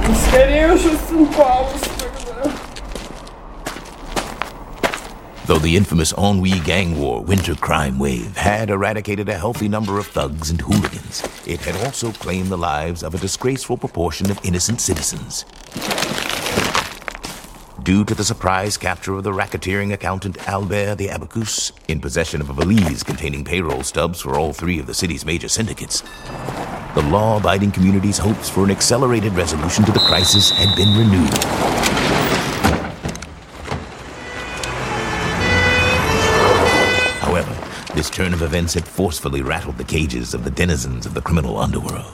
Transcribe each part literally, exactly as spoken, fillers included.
Скорее уже Сан-Паулус тогда. Though the infamous Ennui gang war winter crime wave had eradicated a healthy number of thugs and hooligans, it had also claimed the lives of a disgraceful proportion of innocent citizens. Due to the surprise capture of the racketeering accountant Albert the Abacus, in possession of a valise containing payroll stubs for all three of the city's major syndicates, the law-abiding community's hopes for an accelerated resolution to the crisis had been renewed. However, this turn of events had forcefully rattled the cages of the denizens of the criminal underworld.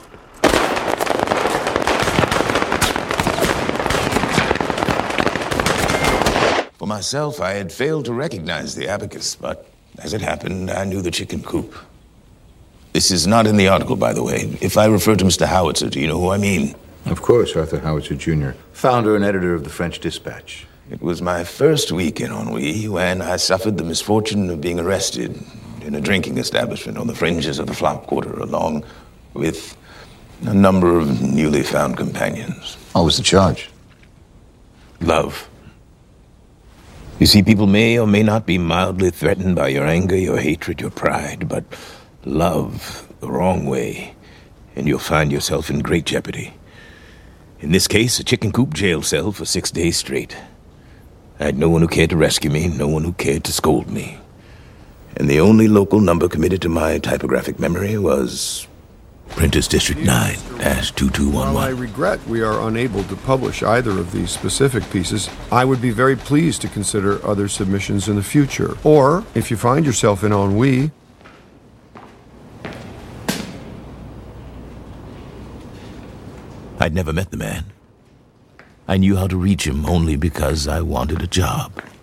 For myself, I had failed to recognize the abacus, but as it happened, I knew the chicken coop. This is not in the article, by the way. If I refer to Mister Howitzer, do you know who I mean? Of course, Arthur Howitzer, Junior, founder and editor of the French Dispatch. It was my first week in Ennui when I suffered the misfortune of being arrested in a drinking establishment on the fringes of the Flop Quarter, along with a number of newly found companions. What was the charge? Love. You see, people may or may not be mildly threatened by your anger, your hatred, your pride, but love the wrong way, and you'll find yourself in great jeopardy. In this case, a chicken coop jail cell for six days straight. I had no one who cared to rescue me, no one who cared to scold me. And the only local number committed to my typographic memory was Printers District nine dash two two one one. While I regret we are unable to publish either of these specific pieces, I would be very pleased to consider other submissions in the future. Or, if you find yourself in ennui, I'd never met the man. I knew how to reach him only because I wanted a job.